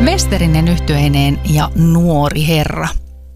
Westerinen yhtyeineen ja Nuori herra.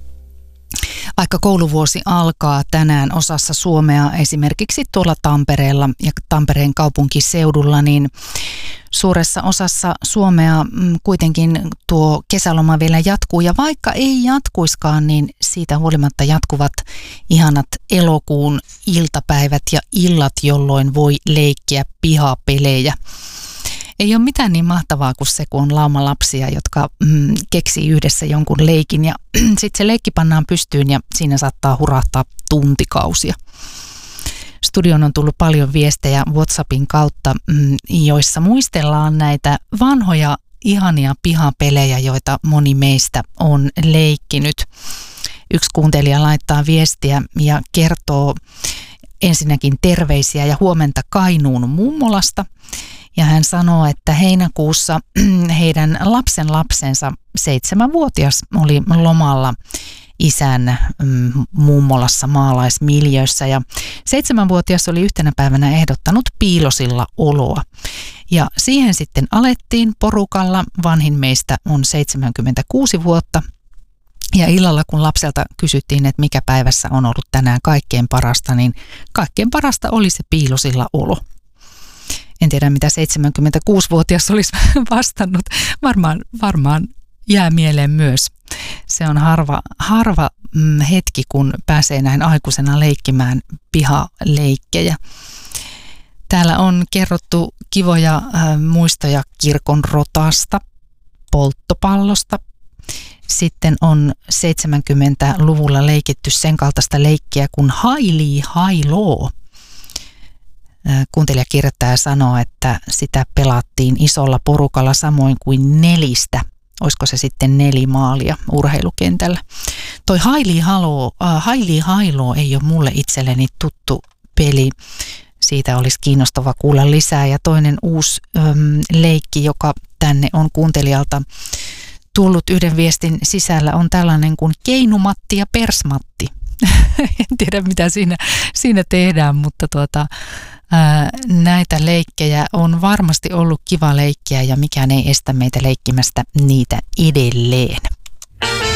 Vaikka kouluvuosi alkaa tänään osassa Suomea, esimerkiksi tuolla Tampereella ja Tampereen kaupunkiseudulla, niin suuressa osassa Suomea kuitenkin tuo kesäloma vielä jatkuu. Ja vaikka ei jatkuiskaan, niin siitä huolimatta jatkuvat ihanat elokuun iltapäivät ja illat, jolloin voi leikkiä pihapelejä. Ei ole mitään niin mahtavaa kuin se, kun on lauma lapsia, jotka keksii yhdessä jonkun leikin ja sitten se leikki pannaan pystyyn ja siinä saattaa hurahtaa tuntikausia. Studion on tullut paljon viestejä WhatsAppin kautta, joissa muistellaan näitä vanhoja ihania pihapelejä, joita moni meistä on leikkinyt. Yksi kuuntelija laittaa viestiä ja kertoo ensinnäkin terveisiä ja huomenta Kainuun mummolasta. Ja hän sanoo, että heinäkuussa heidän lapsensa 7-vuotias oli lomalla isän mummolassa maalaismiljöissä. Ja 7-vuotias oli yhtenä päivänä ehdottanut piilosilla oloa. Ja siihen sitten alettiin porukalla. Vanhin meistä on 76 vuotta. Ja illalla, kun lapselta kysyttiin, että mikä päivässä on ollut tänään kaikkein parasta, niin kaikkein parasta oli se piilosilla olo. En tiedä, mitä 76-vuotias olisi vastannut. Varmaan jää mieleen myös. Se on harva hetki, kun pääsee näin aikuisena leikkimään pihaleikkejä. Täällä on kerrottu kivoja muistoja kirkon rotasta, polttopallosta. Sitten on 70-luvulla leikitty sen kaltaista leikkiä kuin hailii hailoo. Kuuntelija kirjoittaa ja sanoo, että sitä pelattiin isolla porukalla samoin kuin nelistä. Olisiko se sitten 4 maalia urheilukentällä. Toi hailii hailoo ei ole mulle itselleni tuttu peli. Siitä olisi kiinnostava kuulla lisää. Ja toinen uusi leikki, joka tänne on kuuntelijalta tullut yhden viestin sisällä, on tällainen kuin keinumatti ja persmatti. En tiedä, mitä siinä tehdään, mutta näitä leikkejä on varmasti ollut kiva leikkiä ja mikään ei estä meitä leikkimästä niitä edelleen.